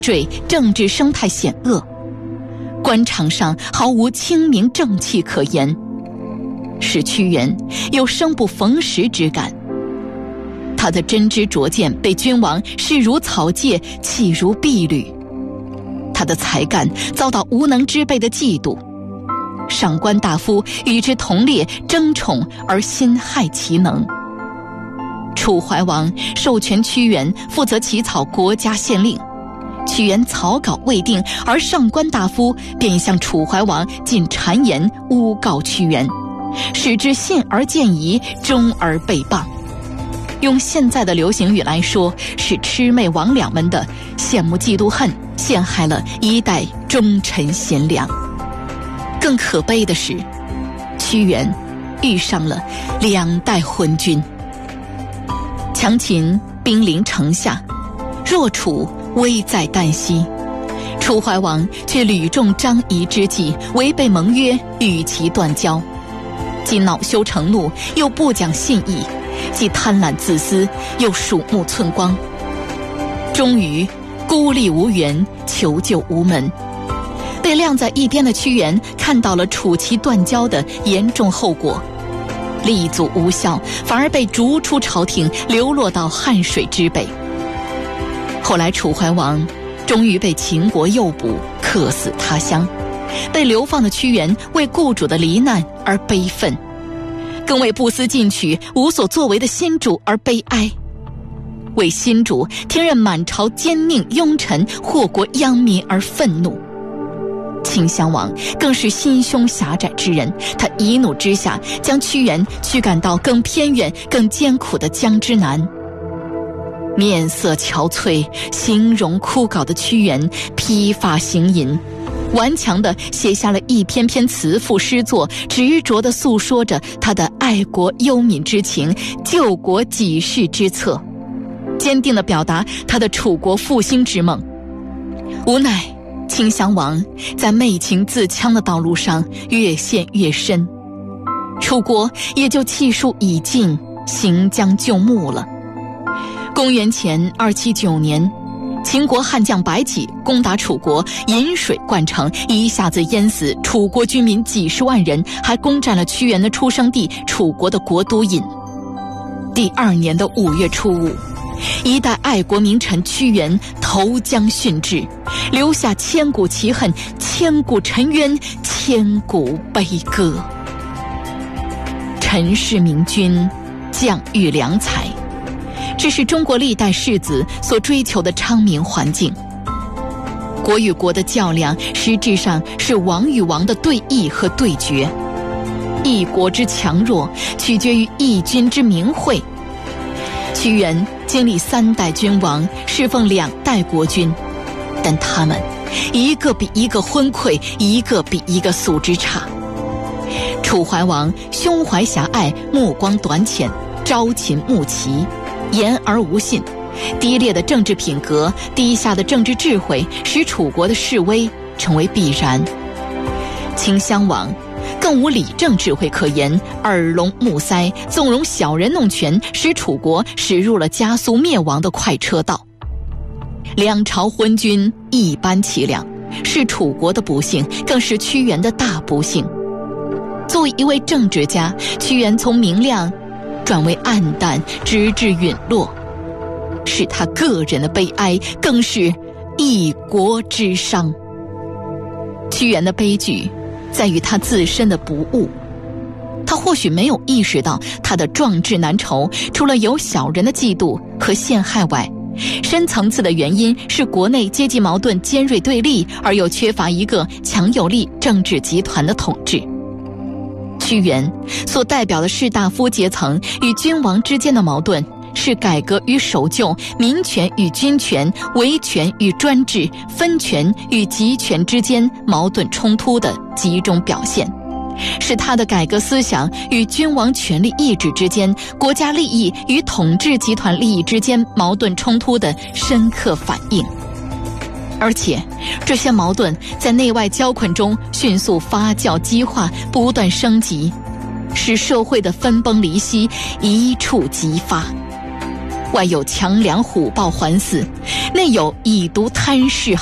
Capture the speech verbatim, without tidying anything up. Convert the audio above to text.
坠，政治生态险恶，官场上毫无清明正气可言，使屈原有生不逢时之感。他的真知灼见被君王视如草芥，弃如敝履，他的才干遭到无能之辈的嫉妒，上官大夫与之同列争宠而心害其能。楚怀王授权屈原负责起草国家县令，屈原草稿未定，而上官大夫便向楚怀王进谗言诬告屈原，使之信而见疑，终而被谤。用现在的流行语来说，是魑魅魍魉们的羡慕嫉妒恨，陷害了一代忠臣贤良。更可悲的是，屈原遇上了两代昏君。强秦兵临城下，弱楚危在旦夕，楚怀王却屡中张仪之计，违背盟约，与其断交，既恼羞成怒，又不讲信义，既贪婪自私，又鼠目寸光，终于孤立无援，求救无门。被晾在一边的屈原看到了楚齐断交的严重后果，立足无效，反而被逐出朝廷，流落到汉水之北。后来楚怀王终于被秦国诱捕，客死他乡。被流放的屈原为雇主的罹难而悲愤，更为不思进取、无所作为的新主而悲哀，为新主听任满朝奸佞庸臣、祸国殃民而愤怒。秦襄王更是心胸狭窄之人，他一怒之下将屈原驱赶到更偏远、更艰苦的江之南。面色憔悴、形容枯槁的屈原披发行吟，顽强地写下了一篇篇词赋诗作，执着地诉说着他的爱国忧民之情、救国济世之策，坚定地表达他的楚国复兴之梦。无奈秦襄王在媚情自戕的道路上越陷越深，楚国也就气数已尽，行将就木了。公元前二七九年，秦国悍将白起攻打楚国，引水灌城，一下子淹死楚国军民几十万人，还攻占了屈原的出生地楚国的国都尹。第二年的五月初五，一代爱国名臣屈原投江殉志，留下千古奇恨、千古沉冤、千古悲歌。陈氏明君，将遇良才，这是中国历代士子所追求的昌明环境。国与国的较量，实质上是王与王的对弈和对决。一国之强弱，取决于一君之名讳。屈原经历三代君王，侍奉两代国君，但他们一个比一个昏聩，一个比一个素质差。楚怀王胸怀狭隘，目光短浅，朝秦暮齐，言而无信，低劣的政治品格，低下的政治智慧，使楚国的式微成为必然。秦襄王更无理政智慧可言，耳聋目塞，纵容小人弄权，使楚国驶入了加速灭亡的快车道。两朝昏君一般凄凉，是楚国的不幸，更是屈原的大不幸。作为一位政治家，屈原从明亮转为暗淡，直至陨落，是他个人的悲哀，更是一国之伤。屈原的悲剧在于他自身的不悟，他或许没有意识到他的壮志难酬，除了有小人的嫉妒和陷害外，深层次的原因是国内阶级矛盾尖锐对立，而又缺乏一个强有力政治集团的统治。屈原所代表的士大夫阶层与君王之间的矛盾，是改革与守旧、民权与君权、维权与专制、分权与集权之间矛盾冲突的集中表现，是他的改革思想与君王权力意志之间、国家利益与统治集团利益之间矛盾冲突的深刻反应。而且这些矛盾在内外交困中迅速发酵激化，不断升级，使社会的分崩离析一触即发。 外有强梁虎豹环伺，内有以毒贪食